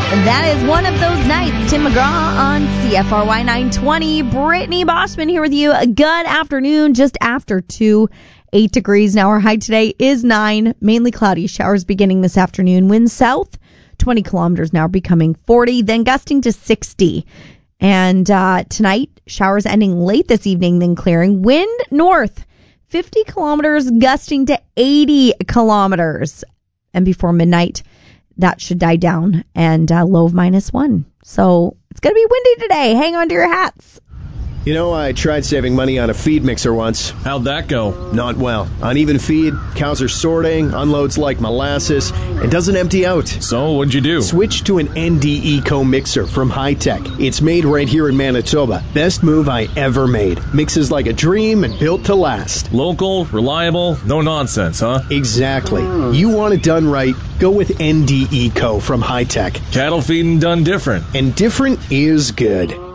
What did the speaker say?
That is one of those nights. Tim McGraw on CFRY 920. Brittany Boschman here with you. A good afternoon, just after 2, 8 degrees. Now our high today is 9, mainly cloudy. Showers beginning this afternoon. Wind south, 20 kilometers now, becoming 40, then gusting to 60. And tonight, showers ending late this evening, then clearing. Wind north, 50 kilometers, gusting to 80 kilometers. And before midnight, that should die down, and low of -1. So it's going to be windy today. Hang on to your hats. You know, I tried saving money on a feed mixer once. How'd that go? Not well. Uneven feed, cows are sorting, unloads like molasses, and doesn't empty out. So, what'd you do? Switch to an ND Eco mixer from Hi-Tech. It's made right here in Manitoba. Best move I ever made. Mixes like a dream and built to last. Local, reliable, no nonsense, huh? Exactly. You want it done right, go with ND Eco from Hi-Tech. Cattle feeding done different. And different is good.